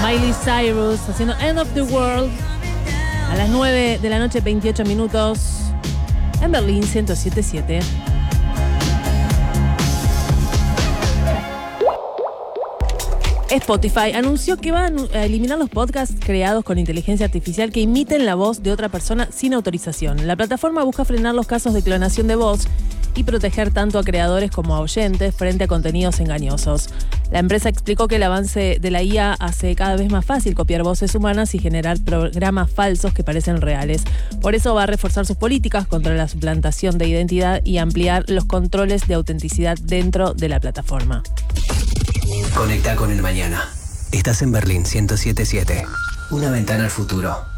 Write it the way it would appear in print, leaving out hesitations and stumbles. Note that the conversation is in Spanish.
Miley Cyrus haciendo End of the World a las 9 de la noche, 28 minutos en Berlín 107.7. Spotify anunció que va a eliminar los podcasts creados con inteligencia artificial que imiten la voz de otra persona sin autorización. La plataforma busca frenar los casos de clonación de voz y proteger tanto a creadores como a oyentes frente a contenidos engañosos. La empresa explicó que el avance de la IA hace cada vez más fácil copiar voces humanas y generar programas falsos que parecen reales. Por eso va a reforzar sus políticas contra la suplantación de identidad y ampliar los controles de autenticidad dentro de la plataforma. Conecta con el mañana. Estás en Berlín 107.7. Una ventana al futuro.